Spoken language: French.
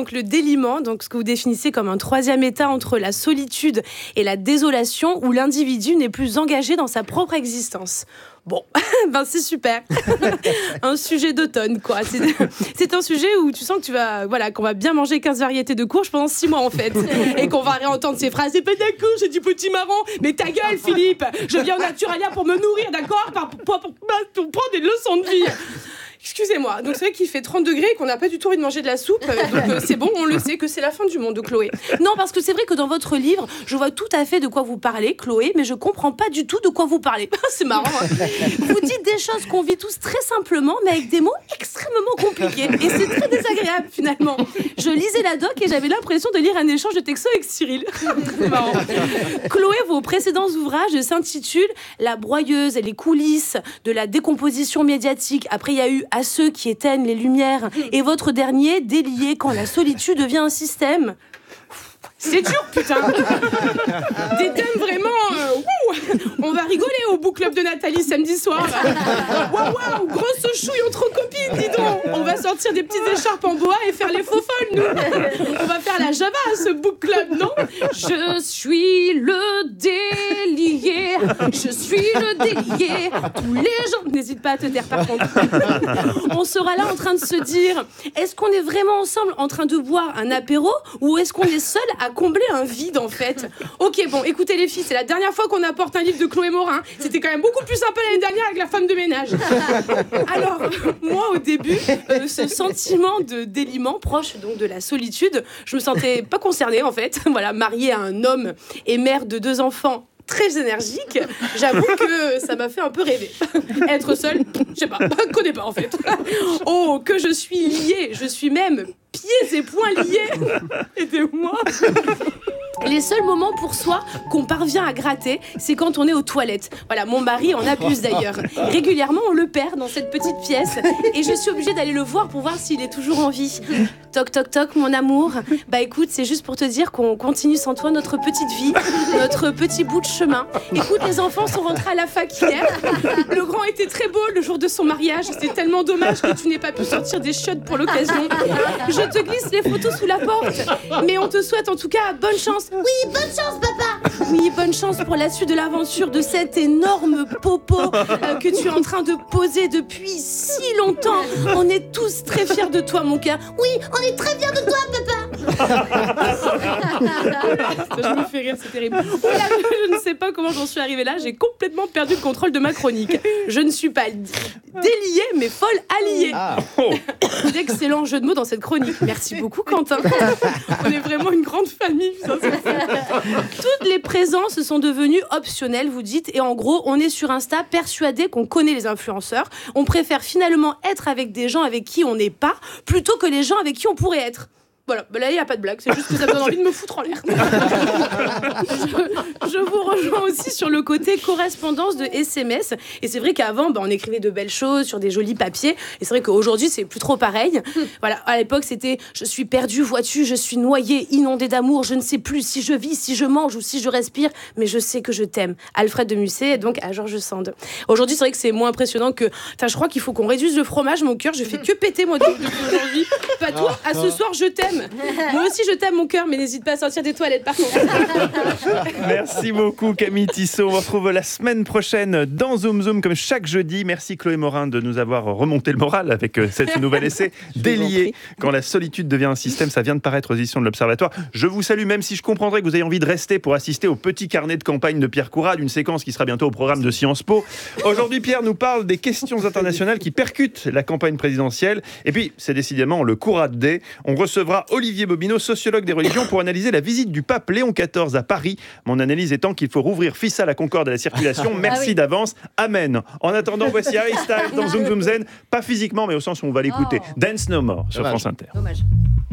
donc le déliement, donc ce que vous définissez comme un troisième état entre la solitude et la désolation, où l'individu n'est plus engagé dans sa propre existence. Bon, ben c'est super. Un sujet d'automne, quoi. C'est un sujet où tu sens que qu'on va bien manger 15 variétés de courges pendant 6 mois, en fait. Et qu'on va réentendre ces phrases. C'est pas de la courge, c'est du potimarron. Mais ta gueule, Philippe. Je viens au Naturalia pour me nourrir, d'accord, pour prendre des leçons de vie. Excusez-moi, donc c'est vrai qu'il fait 30 degrés et qu'on n'a pas du tout envie de manger de la soupe, donc c'est bon, on le sait que c'est la fin du monde, Chloé. Non, parce que c'est vrai que dans votre livre, je vois tout à fait de quoi vous parlez, Chloé, mais je comprends pas du tout de quoi vous parlez. C'est marrant, hein. Vous dites des choses qu'on vit tous très simplement, mais avec des mots extrêmement compliqués, et c'est très désagréable finalement. Je lisais la doc et j'avais l'impression de lire un échange de textos avec Cyril. C'est marrant. Chloé, vos précédents ouvrages s'intitulent « La broyeuse et les coulisses de la décomposition médiatique ». Après, il y a eu « À ceux qui éteignent les lumières » et votre dernier « Délié quand la solitude devient un système ». C'est dur, putain. Des thèmes vraiment... On va rigoler au book club de Nathalie samedi soir. Waouh, grosse chouille entre copines, dis donc. On va sortir des petites écharpes en bois et faire les faux folles, nous. On va faire la Java à ce book club, non? Je suis le délié. Je suis le délié. Tous les gens... N'hésite pas à te taire, par contre. On sera là en train de se dire, est-ce qu'on est vraiment ensemble en train de boire un apéro ou est-ce qu'on est seul à combler un vide, en fait? Ok, bon, écoutez les filles, c'est la dernière fois qu'on apporte un livre de Chloé Morin. C'était quand même beaucoup plus sympa l'année dernière avec la femme de ménage. Alors, moi, au début, ce sentiment de déliement, proche donc de la solitude, je me sentais pas concernée, en fait. Voilà, mariée à un homme et mère de 2 enfants très énergique, j'avoue que ça m'a fait un peu rêver. Être seule, je sais pas, connais pas en fait. Oh, que je suis liée, je suis même pieds et poings liés. Aidez-moi. Les seuls moments pour soi qu'on parvient à gratter, c'est quand on est aux toilettes. Voilà, mon mari en abuse d'ailleurs. Régulièrement, on le perd dans cette petite pièce et je suis obligée d'aller le voir pour voir s'il est toujours en vie. Toc, toc, toc, mon amour. Bah écoute, c'est juste pour te dire qu'on continue sans toi notre petite vie, notre petit bout de chemin. Écoute, les enfants sont rentrés à la fac hier. Le grand était très beau le jour de son mariage. C'est tellement dommage que tu n'aies pas pu sortir des chiottes pour l'occasion. Je te glisse les photos sous la porte. Mais on te souhaite en tout cas bonne chance. Oui, bonne chance, papa. Oui, bonne chance pour la suite de l'aventure de cet énorme popo que tu es en train de poser depuis si longtemps. On est tous très fiers de toi, mon cœur. Oui, on est très fiers de toi, papa. Je me fais rire, c'est terrible. Oula, je ne sais pas comment j'en suis arrivée là. J'ai complètement perdu le contrôle de ma chronique. Je ne suis pas déliée, mais folle alliée. D'excellents jeux de mots dans cette chronique. Merci beaucoup, Quentin. On est vraiment une grande famille. Ça, toutes les présences sont devenues optionnelles, vous dites, et en gros, on est sur Insta persuadé qu'on connaît les influenceurs. On préfère finalement être avec des gens avec qui on n'est pas, plutôt que les gens avec qui on pourrait être. Voilà, bah là il n'y a pas de blague, c'est juste que ça me donne envie de me foutre en l'air. Je vous rejoins aussi sur le côté correspondance de SMS. Et c'est vrai qu'avant, on écrivait de belles choses sur des jolis papiers. Et c'est vrai qu'aujourd'hui, c'est plus trop pareil. Voilà, à l'époque, c'était « Je suis perdue, vois-tu, je suis noyée, inondée d'amour. Je ne sais plus si je vis, si je mange ou si je respire. Mais je sais que je t'aime. » Alfred de Musset, et donc à Georges Sand. Aujourd'hui, c'est vrai que c'est moins impressionnant que... Je crois qu'il faut qu'on réduise le fromage, mon cœur. Je fais que péter, moi, depuis aujourd'hui. Pas toi, à ce soir, je t'aime. Moi aussi je t'aime mon cœur, mais n'hésite pas à sortir des toilettes par contre. Merci beaucoup Camille Tissot. On se retrouve la semaine prochaine dans Zoom Zoom comme chaque jeudi. Merci Chloé Morin de nous avoir remonté le moral avec cette nouvel essai Délié quand la solitude devient un système. Ça vient de paraître aux éditions de l'Observatoire. Je vous salue, même si je comprendrais que vous ayez envie de rester pour assister au petit carnet de campagne de Pierre Courade, une séquence qui sera bientôt au programme de Sciences Po. Aujourd'hui Pierre nous parle des questions internationales qui percutent la campagne présidentielle. Et puis c'est décidément le Courade Day. On recevra Olivier Bobineau, sociologue des religions, pour analyser la visite du pape Léon XIV à Paris. Mon analyse étant qu'il faut rouvrir FISA, la Concorde et la circulation. Merci d'avance. Amen. En attendant, voici Harry Styles dans Zoom Zoom Zen. Pas physiquement, mais au sens où on va l'écouter. Dance No More sur France Inter. Dommage.